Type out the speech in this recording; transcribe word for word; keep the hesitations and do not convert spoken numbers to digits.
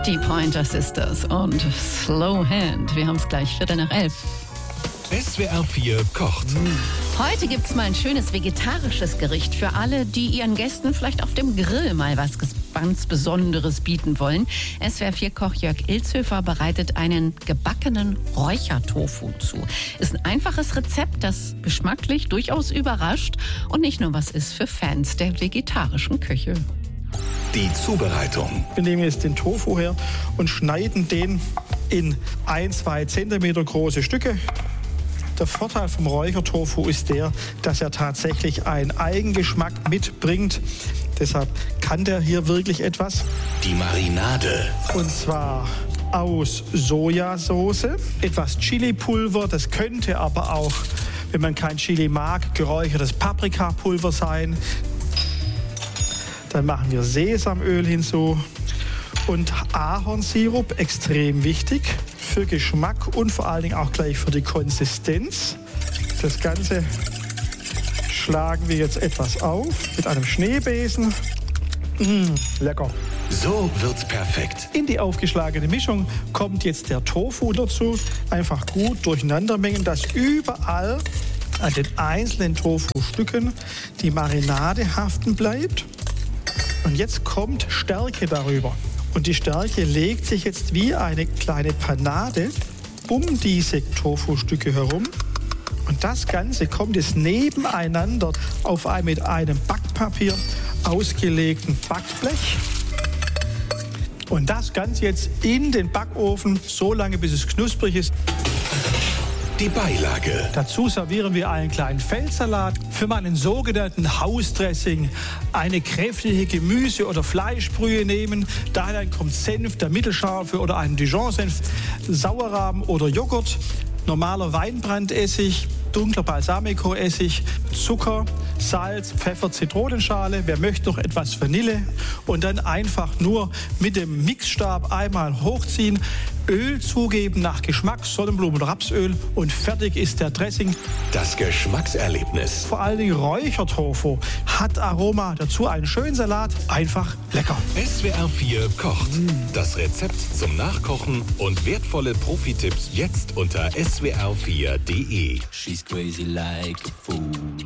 Die Pointer Sisters und Slow Hand. Wir haben es gleich Viertel nach elf. S W R vier kocht. Heute gibt es mal ein schönes vegetarisches Gericht für alle, die ihren Gästen vielleicht auf dem Grill mal was ganz Besonderes bieten wollen. S W R vier Koch Jörg Ilzhöfer bereitet einen gebackenen Räuchertofu zu. Ist ein einfaches Rezept, das geschmacklich durchaus überrascht und nicht nur was ist für Fans der vegetarischen Küche. Die Zubereitung. Wir nehmen jetzt den Tofu her und schneiden den in ein, zwei Zentimeter große Stücke. Der Vorteil vom Räuchertofu ist der, dass er tatsächlich einen Eigengeschmack mitbringt. Deshalb kann der hier wirklich etwas. Die Marinade. Und zwar aus Sojasauce, etwas Chilipulver. Das könnte aber auch, wenn man kein Chili mag, geräuchertes Paprikapulver sein. Dann machen wir Sesamöl hinzu und Ahornsirup, extrem wichtig für Geschmack und vor allen Dingen auch gleich für die Konsistenz. Das Ganze schlagen wir jetzt etwas auf mit einem Schneebesen. Mmh, lecker. So wird's perfekt. In die aufgeschlagene Mischung kommt jetzt der Tofu dazu. Einfach gut durcheinander mengen, dass überall an den einzelnen Tofu-Stücken die Marinade haften bleibt. Und jetzt kommt Stärke darüber. Und die Stärke legt sich jetzt wie eine kleine Panade um diese Tofu-Stücke herum. Und das Ganze kommt jetzt nebeneinander auf einem mit einem Backpapier ausgelegten Backblech. Und das Ganze jetzt in den Backofen, so lange bis es knusprig ist. Die Beilage. Dazu servieren wir einen kleinen Feldsalat. Für meinen sogenannten Hausdressing eine kräftige Gemüse- oder Fleischbrühe nehmen. Daher kommt Senf, der mittelscharfe oder einen Dijon-Senf, Sauerrahm oder Joghurt, normaler Weinbrandessig, dunkler Balsamico-Essig, Zucker, Salz, Pfeffer, Zitronenschale. Wer möchte noch etwas Vanille und dann einfach nur mit dem Mixstab einmal hochziehen, Öl zugeben nach Geschmack, Sonnenblumen- und Rapsöl und fertig ist der Dressing. Das Geschmackserlebnis. Vor allen Dingen Räuchertofu hat Aroma, dazu einen schönen Salat, einfach lecker. S W R vier kocht. Das Rezept zum Nachkochen und wertvolle Profitipps jetzt unter S W R vier punkt de. She's crazy like a fool.